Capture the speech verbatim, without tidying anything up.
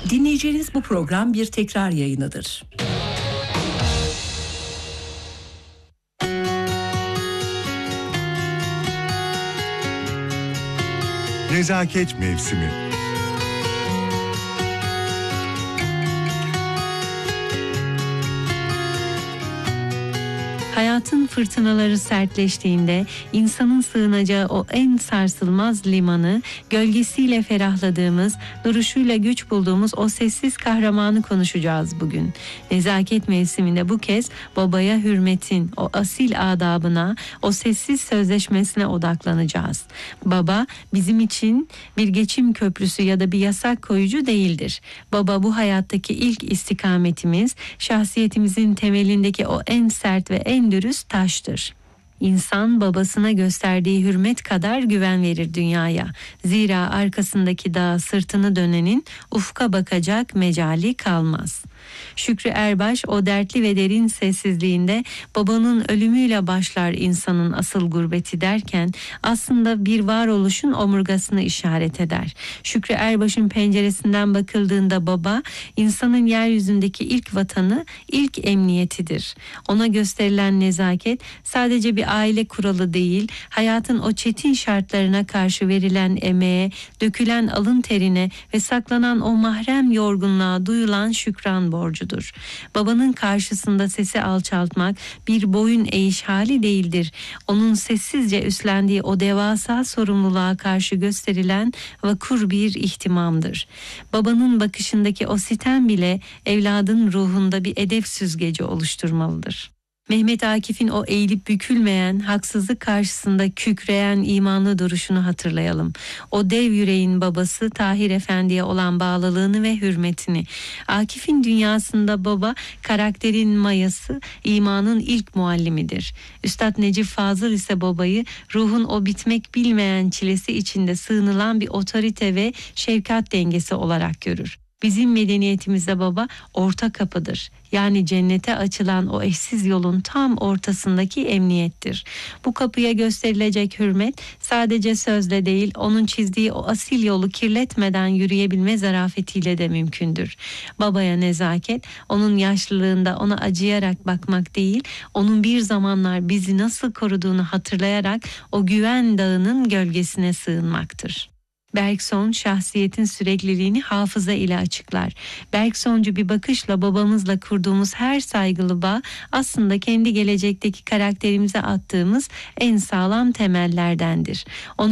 Dinleyeceğiniz bu program bir tekrar yayınıdır. Nezaket mevsimi. Hayatın fırtınaları sertleştiğinde insanın sığınacağı o en sarsılmaz limanı, gölgesiyle ferahladığımız, duruşuyla güç bulduğumuz o sessiz kahramanı konuşacağız bugün. Nezaket mevsiminde bu kez babaya hürmetin, o asil adabına, o sessiz sözleşmesine odaklanacağız. Baba bizim için bir geçim köprüsü ya da bir yasak koyucu değildir. Baba bu hayattaki ilk istikametimiz, şahsiyetimizin temelindeki o en sert ve en dürüst taştır. İnsan babasına gösterdiği hürmet kadar güven verir dünyaya. Zira arkasındaki dağa sırtını dönenin ufka bakacak mecali kalmaz. Şükrü Erbaş o dertli ve derin sessizliğinde babanın ölümüyle başlar insanın asıl gurbeti derken aslında bir varoluşun omurgasını işaret eder. Şükrü Erbaş'ın penceresinden bakıldığında baba insanın yeryüzündeki ilk vatanı, ilk emniyetidir. Ona gösterilen nezaket sadece bir aile kuralı değil, hayatın o çetin şartlarına karşı verilen emeğe, dökülen alın terine ve saklanan o mahrem yorgunluğa duyulan şükran borcudur. Babanın karşısında sesi alçaltmak bir boyun eğiş hali değildir. Onun sessizce üstlendiği o devasa sorumluluğa karşı gösterilen vakur bir ihtimamdır. Babanın bakışındaki o sitem bile evladın ruhunda bir edep süzgeci oluşturmalıdır. Mehmet Akif'in o eğilip bükülmeyen, haksızlık karşısında kükreyen imanlı duruşunu hatırlayalım. O dev yüreğin babası Tahir Efendi'ye olan bağlılığını ve hürmetini. Akif'in dünyasında baba karakterin mayası, imanın ilk muallimidir. Üstad Necip Fazıl ise babayı ruhun o bitmek bilmeyen çilesi içinde sığınılan bir otorite ve şefkat dengesi olarak görür. Bizim medeniyetimizde baba orta kapıdır. Yani cennete açılan o eşsiz yolun tam ortasındaki emniyettir. Bu kapıya gösterilecek hürmet sadece sözle değil, onun çizdiği o asil yolu kirletmeden yürüyebilme zarafetiyle de mümkündür. Babaya nezaket, onun yaşlılığında ona acıyarak bakmak değil, onun bir zamanlar bizi nasıl koruduğunu hatırlayarak o güven dağının gölgesine sığınmaktır. Bergson şahsiyetin sürekliliğini hafıza ile açıklar. Bergsoncu bir bakışla babamızla kurduğumuz her saygılı bağ aslında kendi gelecekteki karakterimize attığımız en sağlam temellerdendir. Onun